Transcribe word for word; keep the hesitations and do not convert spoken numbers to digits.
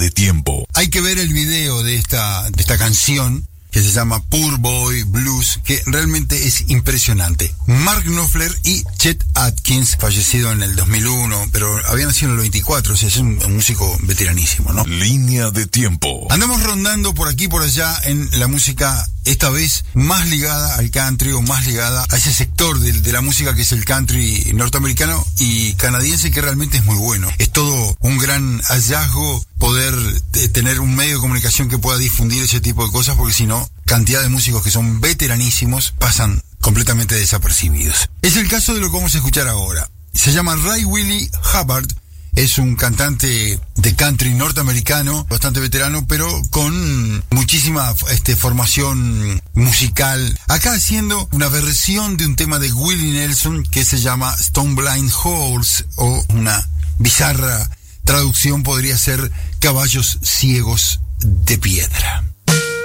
de tiempo. Hay que ver el video de esta, de esta canción, que se llama Poor Boy Blues, que realmente es impresionante. Mark Knopfler y Chet Atkins, fallecido en el dos mil uno, pero había nacido en el veinticuatro, o sea, es un, un músico veteranísimo, ¿no? Línea de tiempo. Andamos rondando por aquí, por allá, en la música, esta vez más ligada al country, o más ligada a ese sector de, de la música que es el country norteamericano y canadiense, que realmente es muy bueno. Es todo un gran hallazgo poder eh, tener un medio de comunicación que pueda difundir ese tipo de cosas, porque si no, cantidad de músicos que son veteranísimos pasan completamente desapercibidos. Es el caso de lo que vamos a escuchar ahora. Se llama Ray Willie Hubbard. Es un cantante de country norteamericano, bastante veterano, pero con muchísima este, formación musical. Acá haciendo una versión de un tema de Willie Nelson que se llama Stone Blind Horse, o una bizarra traducción podría ser Caballos Ciegos de Piedra.